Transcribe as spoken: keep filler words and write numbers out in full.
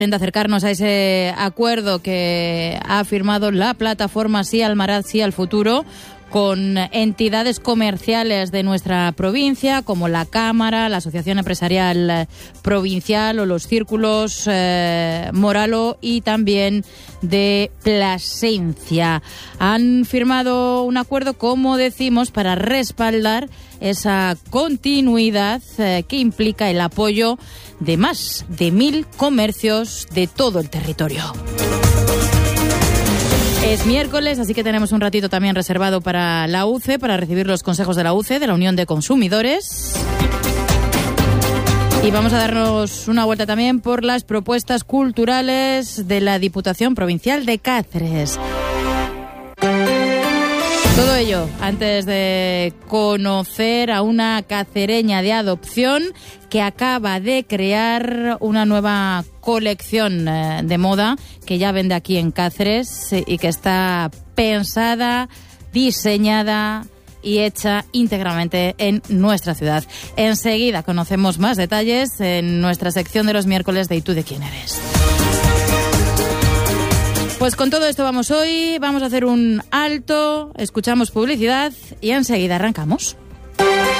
de acercarnos a ese acuerdo que ha firmado la plataforma Sí al Marat, Sí al Futuro, con entidades comerciales de nuestra provincia, como la Cámara, la Asociación Empresarial Provincial o los círculos eh, Moralo y también de Plasencia. Han firmado un acuerdo, como decimos, para respaldar esa continuidad eh, que implica el apoyo de más de mil comercios de todo el territorio. Es miércoles, así que tenemos un ratito también reservado para la U C E, para recibir los consejos de la U C E, de la Unión de Consumidores. Y vamos a darnos una vuelta también por las propuestas culturales de la Diputación Provincial de Cáceres. Todo ello antes de conocer a una cacereña de adopción que acaba de crear una nueva colección de moda que ya vende aquí en Cáceres y que está pensada, diseñada y hecha íntegramente en nuestra ciudad. Enseguida conocemos más detalles en nuestra sección de los miércoles de ¿Y tú de quién eres? Pues con todo esto vamos hoy, vamos a hacer un alto, escuchamos publicidad y enseguida arrancamos.